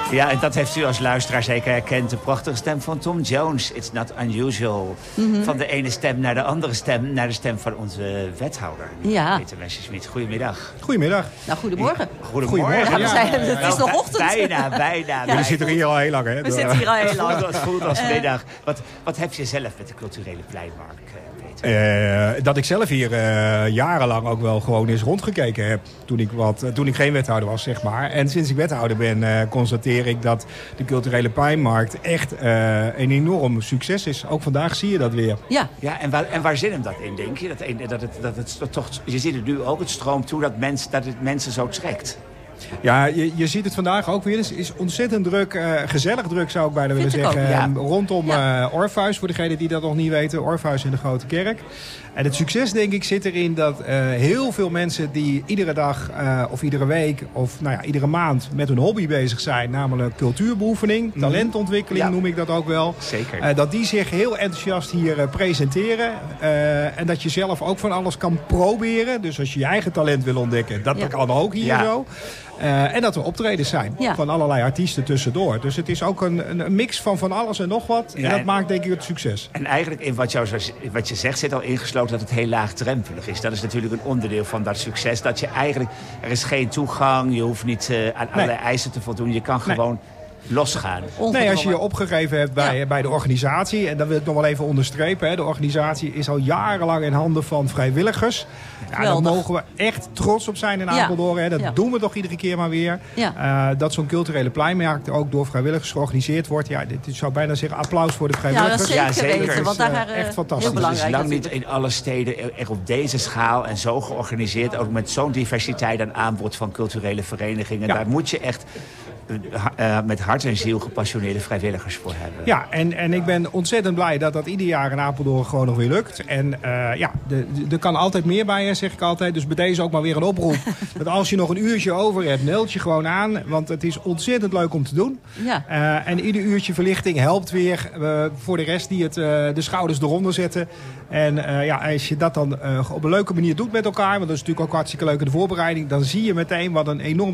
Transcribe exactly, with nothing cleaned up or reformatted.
Ja, en dat heeft u als luisteraar zeker herkend. De prachtige stem van Tom Jones. It's not unusual. Mm-hmm. Van de ene stem naar de andere stem. Naar de stem van onze wethouder. Ja. Peter Messerschmidt. Goedemiddag. Goedemiddag. Nou, goedemorgen. Ja, goedemorgen. Ja, we zijn, het is nou, nog ochtend. Bijna, bijna. Jullie zitten hier al heel lang, hè? We zitten hier al heel lang. Het voelt als middag. Wat, wat heb je zelf met de culturele pleinmarkt, Peter? Uh, dat ik zelf hier uh, jarenlang ook wel gewoon eens rondgekeken heb. Toen ik, wat, uh, toen ik geen wethouder was, zeg maar. En sinds ik wethouder ben, uh, constateer ik dat de culturele pleinmarkt echt uh, een enorm succes is. Ook vandaag zie je dat weer. Ja, ja en, waar, en waar zit hem dat in, denk je? Dat, dat, het, dat het toch, je ziet het nu ook, het stroomt toe dat, mens, dat het mensen zo trekt. Ja, je, je ziet het vandaag ook weer. Het is ontzettend druk, uh, gezellig druk zou ik bijna willen Vind zeggen. Ook, ja. Rondom ja. uh, Orpheus, voor degenen die dat nog niet weten. Orpheus in de Grote Kerk. En het succes, denk ik, zit erin dat uh, heel veel mensen die iedere dag uh, of iedere week of nou ja, iedere maand met hun hobby bezig zijn. Namelijk cultuurbeoefening, talentontwikkeling ja. noem ik dat ook wel. Zeker. Uh, dat die zich heel enthousiast hier uh, presenteren. Uh, en dat je zelf ook van alles kan proberen. Dus als je je eigen talent wil ontdekken, dat ja. kan ook hier ja. zo. Uh, en dat er optredens zijn ja. van allerlei artiesten tussendoor. Dus het is ook een, een mix van van alles en nog wat. Ja, en dat en, maakt denk ik het succes. En eigenlijk in wat, jou, wat je zegt zit al ingesloten dat het heel laagdrempelig is. Dat is natuurlijk een onderdeel van dat succes. Dat je eigenlijk, er is geen toegang. Je hoeft niet uh, aan nee. allerlei eisen te voldoen. Je kan gewoon... Nee. losgaan. Nee, als je je opgegeven hebt bij, ja. bij de organisatie, en dat wil ik nog wel even onderstrepen, hè, de organisatie is al jarenlang in handen van vrijwilligers. Ja, daar mogen we echt trots op zijn in Apeldoorn. Hè. Dat ja. doen we toch iedere keer maar weer. Ja. Uh, dat zo'n culturele pleinmarkt ook door vrijwilligers georganiseerd wordt. Ja, dit ik zou bijna zeggen applaus voor de vrijwilligers. Ja, dat zeker, ja, zeker. Weten, want daar uh, echt fantastisch. Het is lang niet in alle steden echt op deze schaal en zo georganiseerd. Ook met zo'n diversiteit aan aanbod van culturele verenigingen. Ja. Daar moet je echt... Uh, met hart en ziel gepassioneerde vrijwilligers voor hebben. Ja, en, en ik ben ontzettend blij dat dat ieder jaar in Apeldoorn gewoon nog weer lukt. En uh, ja, er kan altijd meer bij, zeg ik altijd. Dus bij deze ook maar weer een oproep. Dat als je nog een uurtje over hebt, meld je gewoon aan. Want het is ontzettend leuk om te doen. Ja. Uh, en ieder uurtje verlichting helpt weer uh, voor de rest die het, uh, de schouders eronder zetten. En uh, ja, als je dat dan uh, op een leuke manier doet met elkaar, want dat is natuurlijk ook hartstikke leuk in de voorbereiding, dan zie je meteen wat een enorm